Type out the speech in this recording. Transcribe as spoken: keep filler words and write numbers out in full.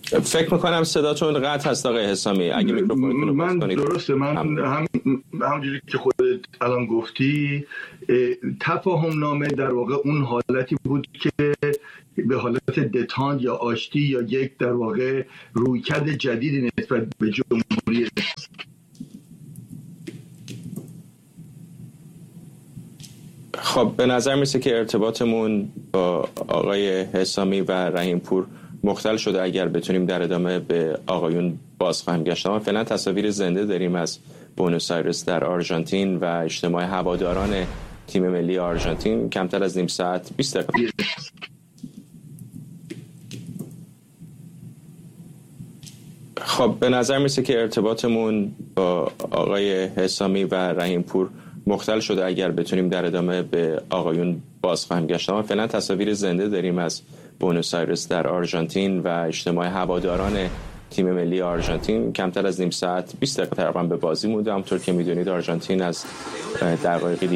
فکر میکنم صداتون قطع هست آقای حسامی، اگه میکروفونتون رو باز من کنید. درسته، من هم همونجوری که خودت الان گفتی، تفاهم نامه در واقع اون حالتی بود که به حالت دتاند یا آشتی یا یک در واقع رویکرد جدیدی نسبت به جمهوری. خب به نظر میسه که ارتباطمون با آقای حسامی و رحیم پور مختل شده. اگر بتونیم در ادامه به آقایون باز خواهیم گشت. اما فعلا تصاویر زنده داریم از بونوس آیرس در آرژانتین و اجتماع هواداران تیم ملی آرژانتین. کمتر از نیم ساعت، بیست دقیقه. خب به نظر میسه که ارتباطمون با آقای حسامی و رحیم پور مختل شده. اگر بتونیم در ادامه به آقایون باز خواهیم گشت. اما فعلا تصاویر زنده داریم از بونوس آیرس در آرژانتین و اجتماع هواداران تیم ملی آرژانتین. کمتر از نیم ساعت، بیست دقیقه تقریبا به بازی مونده. همونطور که میدونید آرژانتین از دقایقی